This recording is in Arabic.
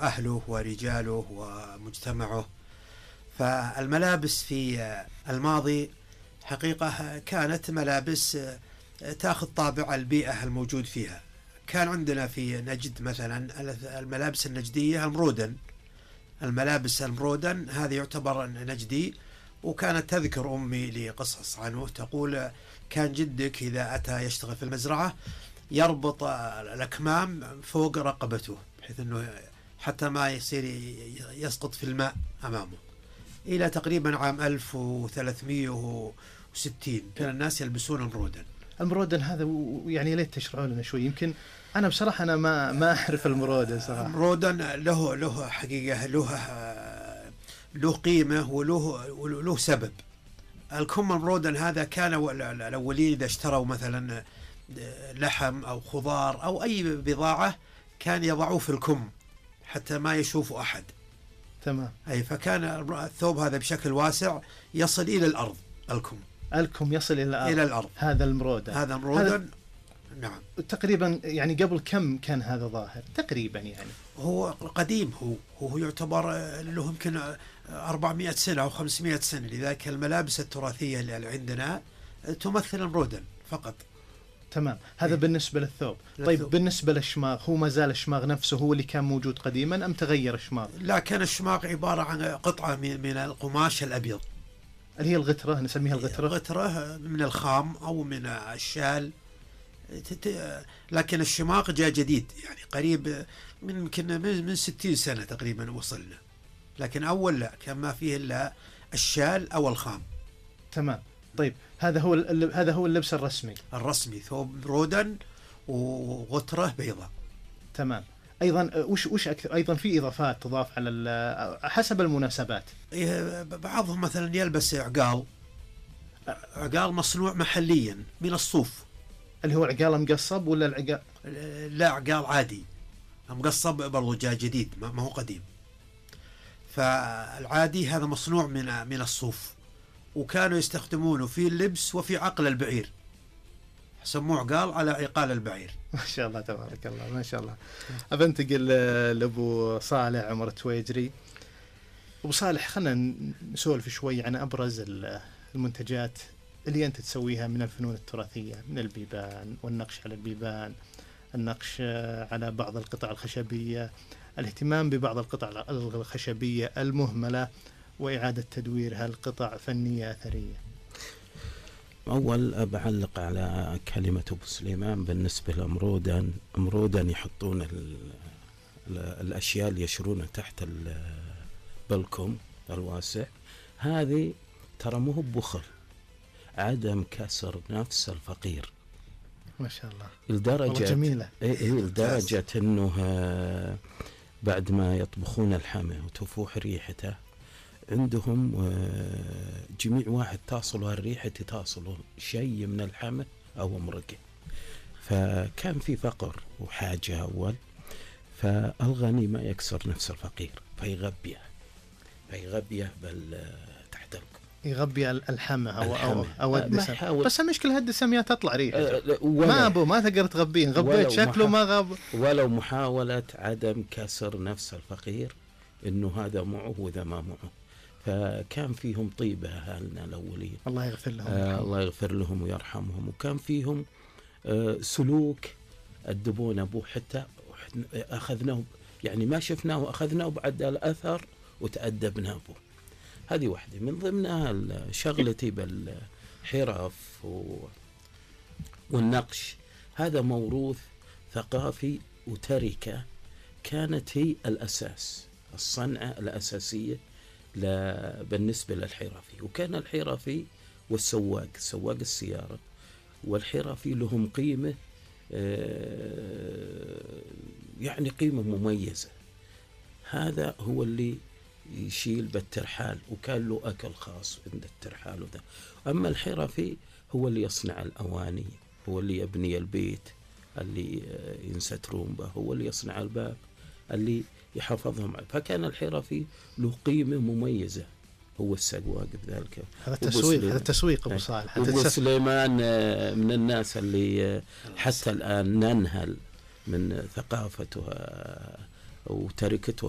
أهله ورجاله ومجتمعه. فالملابس في الماضي حقيقة كانت ملابس تأخذ طابع البيئة الموجود فيها. كان عندنا في نجد مثلا الملابس النجدية الملابس المرودن هذه يعتبر نجدي. وكانت تذكر أمي لي قصص عنه، تقول كان جدك إذا أتى يشتغل في المزرعة يربط الأكمام فوق رقبته بحيث أنه حتى ما يصير يسقط في الماء أمامه. إلى تقريبا عام 1360 كان الناس يلبسون المرودن هذا يعني ليه تشرحوا لنا شوي؟ يمكن أنا بصراحة أنا ما أعرف المرودن صراحة. المرودن له حقيقة له قيمة وله سبب. الكم المرودن هذا كان الأولين إذا اشتروا مثلا لحم أو خضار أو أي بضاعة كان يضعوه في الكم حتى ما يشوفه أحد. تمام. أي فكان الثوب هذا بشكل واسع يصل إلى الأرض. الكم يصل إلى الأرض. هذا المرودن نعم. تقريبا يعني قبل كم كان هذا ظاهر تقريبا؟ يعني هو قديم، هو يعتبر له يمكن 400 سنة أو 500 سنة. لذلك الملابس التراثية اللي عندنا تمثل المرودن فقط. تمام. هذا بالنسبة للثوب. طيب بالنسبة للشماغ، هو ما زال الشماغ نفسه هو اللي كان موجود قديما أم تغير الشماغ؟ لا، كان الشماغ عبارة عن قطعة من القماش الأبيض اللي هي الغترة، نسميها الغترة من الخام أو من الشال. لكن الشماغ جاء جديد يعني قريب من 60 سنة تقريبا وصلنا. لكن أول لا، كان ما فيه إلا الشال أو الخام. تمام. طيب هذا هو اللبس الرسمي ثوب رودن وغترة بيضاء. تمام. أيضا وش أكثر؟ أيضا في إضافات تضاف على حسب المناسبات. بعضهم مثلا يلبس عقال مصنوع محليا من الصوف. اللي هو عقال مقصب ولا العقال؟ لا، عقال عادي مقصب برضو جاء جديد ما هو قديم. فالعادي هذا مصنوع من الصوف، وكانوا يستخدمونه في اللبس وفي عقل البعير. سموه عقال على عقال البعير. ما شاء الله تبارك الله، ما شاء الله. أبنتقل لأبو صالح عمر التويجري. أبو صالح، خلنا نسولف شوي عن أبرز المنتجات اللي أنت تسويها من الفنون التراثية، من البيبان والنقش على البيبان، النقش على بعض القطع الخشبية، الاهتمام ببعض القطع الخشبية المهملة وإعادة تدويرها لقطع فنية أثرية. أول بعلق على كلمة أبو سليمان بالنسبة لمرودن يحطون الأشياء اللي يشرونها تحت البلكم الواسع. هذه ترى مو بخل، عدم كسر نفس الفقير. ما شاء الله. الدرجة جميلة. لدرجة أنه بعد ما يطبخون الحمى وتفوح ريحته عندهم جميع واحد تصله الريحة تصله شيء من الحمى أو مرقة. فكان في فقر وحاجة أول، فالغني ما يكسر نفس الفقير فيغبيه تحت الكم، يغبي الحمى أو الدسم. بس المشكلة هالدسم تطلع ريحة ما تقدر تغبيه، غبيت شكله ما غاب. ولو محاولة عدم كسر نفس الفقير إنه هذا معه وذا ما معه. فكان فيهم طيبة أهلنا الأولين، الله يغفر لهم. الله يغفر لهم ويرحمهم. وكان فيهم سلوك الدبون أبوه، حتى أخذناه يعني ما شفناه أخذناه بعد الأثر وتأدبنا أبوه. هذه واحدة من ضمنها شغلتي بالحرف والنقش. هذا موروث ثقافي وتركة كانت هي الأساس، الصنعة الأساسية بالنسبة للحرفي. وكان الحرفي والسواق السيارة والحرفي لهم قيمة، يعني قيمة مميزة. هذا هو اللي يشيل بالترحال، وكان له أكل خاص عند الترحال وذا. أما الحرفي هو اللي يصنع الأواني، هو اللي يبني البيت اللي ينسترون به، هو اللي يصنع الباب اللي يحفظهم. فكان الحرفي له قيمة مميزة، هو السواق بذلك. هذا التسويق أبو صالح. أبو سليمان من الناس اللي حتى الآن ننهل من ثقافته وتركته